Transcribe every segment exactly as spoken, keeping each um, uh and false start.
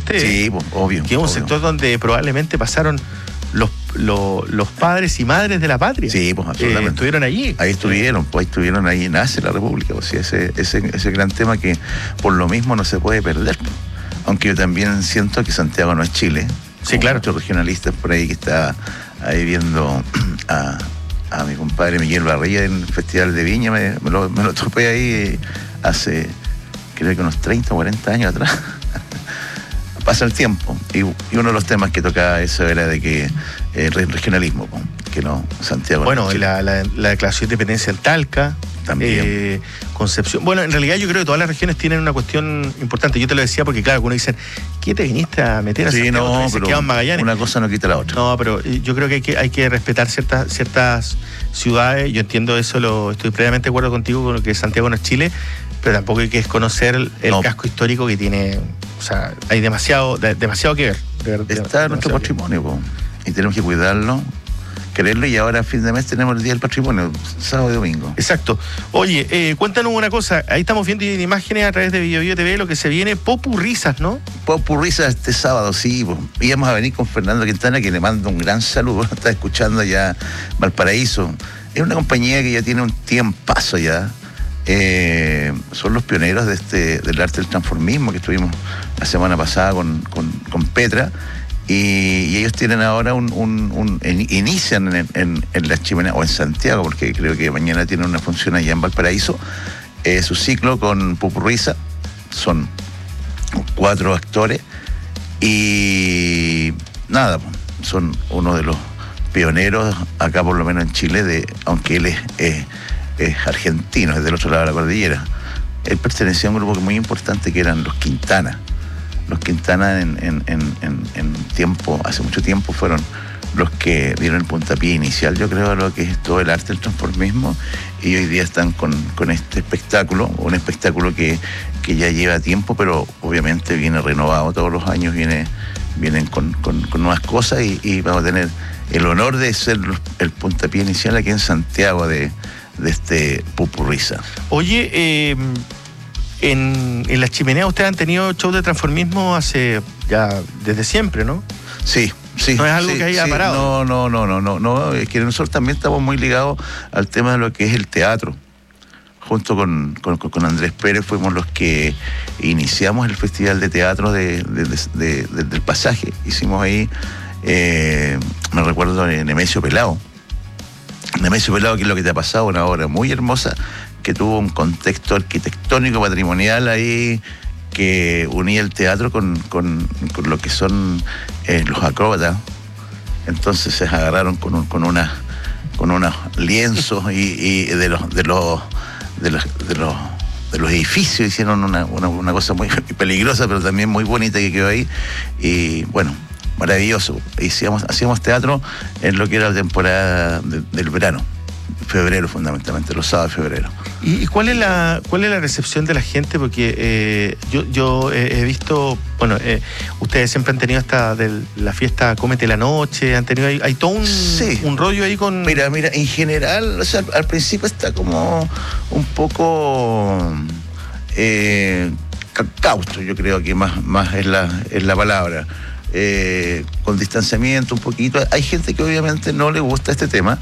ustedes. Sí, pues, obvio. Que es un obvio. sector donde probablemente pasaron los, los, los padres y madres de la patria. Sí, pues absolutamente. Eh, estuvieron allí. Ahí estuvieron, pues ahí estuvieron, ahí nace la República. Pues, sí, ese, ese, ese gran tema que por lo mismo no se puede perder. Pues. Aunque yo también siento que Santiago no es Chile. Sí, claro. Muchos regionalistas por ahí que está ahí viendo a, a mi compadre Miguel Barría en el Festival de Viña, me, me, lo, me lo topé ahí hace, creo que unos treinta o cuarenta años atrás. Pasa el tiempo. Y, y uno de los temas que tocaba eso era de que el regionalismo, que no, Santiago. Bueno, no es Chile. la, la, la declaración de independencia en Talca. También. Eh, Concepción. Bueno, en realidad yo creo que todas las regiones tienen una cuestión importante. Yo te lo decía porque, claro, uno dice, ¿qué te viniste a meter a Sí, Santiago? no, Se pero quedaban Magallanes. una cosa no quita la otra. No, pero yo creo que hay que, hay que respetar ciertas, ciertas ciudades. Yo entiendo eso, lo estoy plenamente de acuerdo contigo con que Santiago no es Chile, pero tampoco hay que desconocer el, el No. casco histórico que tiene. O sea, hay demasiado, de, demasiado que ver. De ver Está nuestro patrimonio, po, y tenemos que cuidarlo, quererlo, y ahora a fin de mes tenemos el Día del Patrimonio, sábado y domingo. Exacto. Oye, eh, cuéntanos una cosa. Ahí estamos viendo imágenes a través de Bio Bio T V, lo que se viene, Popurrisas, ¿no? Popurrisa este sábado, sí, po. Íbamos a venir con Fernando Quintana, que le mando un gran saludo, está escuchando ya Valparaíso. Es una compañía que ya tiene un tiempazo ya. Eh, son los pioneros de este del arte del transformismo, que estuvimos la semana pasada con, con, con Petra, y, y ellos tienen ahora un, un, un en, inician en, en, en la Chimenea, o en Santiago, porque creo que mañana tienen una función allá en Valparaíso, eh, su ciclo con Popurrisa. Son cuatro actores y nada, son uno de los pioneros acá, por lo menos en Chile, de, aunque él es, es es argentino, es del otro lado de la cordillera. Él pertenecía a un grupo muy importante que eran los Quintana. Los Quintana en, en, en, en, en tiempo, hace mucho tiempo, fueron los que dieron el puntapié inicial, yo creo, a lo que es todo el arte del transformismo, y hoy día están con, con este espectáculo, un espectáculo que, que ya lleva tiempo, pero obviamente viene renovado todos los años, viene, vienen con, con, con nuevas cosas, y, y vamos a tener el honor de ser el puntapié inicial aquí en Santiago de de este Popurrisa. Oye, eh, en, en la Chimenea ustedes han tenido show de transformismo hace ya desde siempre, ¿no? Sí, sí. No es algo sí, que haya sí. parado. No, no, no, no, no, no. Es que nosotros también estamos muy ligados al tema de lo que es el teatro. Junto con, con, con Andrés Pérez fuimos los que iniciamos el Festival de Teatro de, de, de, de, de, del Pasaje. Hicimos ahí, eh, me recuerdo, en Nemesio Pelao. Nemesio Pelao, que es lo que te ha pasado, una obra muy hermosa que tuvo un contexto arquitectónico, patrimonial ahí, que unía el teatro con, con, con lo que son eh, los acróbatas. Entonces se agarraron con, un, con, una, con unos lienzos y, y de los de los de los, de los, de los edificios hicieron una, una, una cosa muy peligrosa, pero también muy bonita que quedó ahí. Y bueno, maravilloso. Hacíamos, hacíamos teatro en lo que era la temporada de, del verano, febrero fundamentalmente, los sábados de febrero. ¿Y cuál es la cuál es la recepción de la gente? Porque eh, yo, yo he, he visto, bueno, eh, ustedes siempre han tenido esta de la fiesta Cómete la Noche, han tenido, hay, hay todo un, sí. un rollo ahí con... Mira, mira, en general, o sea, al, al principio está como un poco eh, causto, yo creo que más, más es la, es la palabra. Eh, con distanciamiento un poquito. Hay gente que obviamente no le gusta este tema,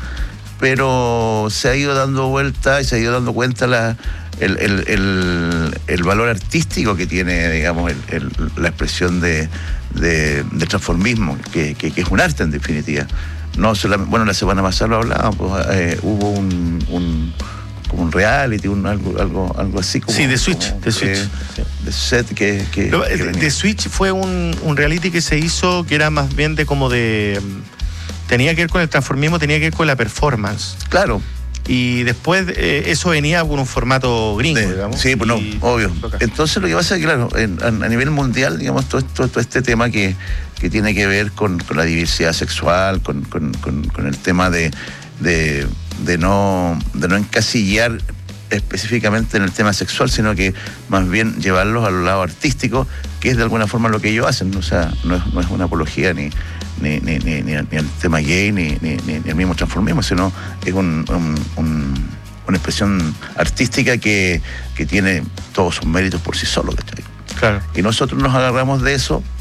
pero se ha ido dando vuelta y se ha ido dando cuenta la, el, el, el, el valor artístico que tiene, digamos, el, el, la expresión de, de, de transformismo, que, que, que es un arte en definitiva. No solamente, bueno, la semana pasada lo hablábamos, pues, eh, hubo un, un como un reality, un, algo, algo, algo así como... Sí, de Switch, como, de Switch. Eh, sí. De set que... que, Pero, que de, de Switch fue un, un reality que se hizo que era más bien de como de... Tenía que ver con el transformismo, tenía que ver con la performance. Claro. Y después eh, eso venía con un formato gringo, de, digamos. Sí, pues no, y, obvio. Entonces lo que pasa es que, claro, en, a, a nivel mundial, digamos, todo, todo, todo este tema que, que tiene que ver con, con la diversidad sexual, con, con, con, con el tema de, de, de, no, de no encasillar específicamente en el tema sexual, sino que más bien llevarlos al lado artístico, que es de alguna forma lo que ellos hacen. O sea, no es, no es una apología ni... Ni, ni, ni, ni, ni el tema gay, ni, ni, ni el mismo transformismo, sino es un, un, un, una expresión artística que, que tiene todos sus méritos por sí solo, ¿cachai? Claro. Y nosotros nos agarramos de eso